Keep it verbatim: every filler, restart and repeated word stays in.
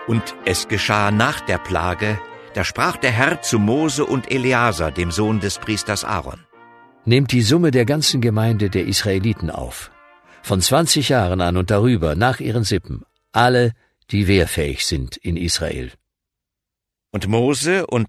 Und es geschah nach der Plage, da sprach der Herr zu Mose und Eleazar, dem Sohn des Priesters Aaron: Nehmt die Summe der ganzen Gemeinde der Israeliten auf, von zwanzig Jahren an und darüber, nach ihren Sippen, alle, die wehrfähig sind in Israel. Und Mose und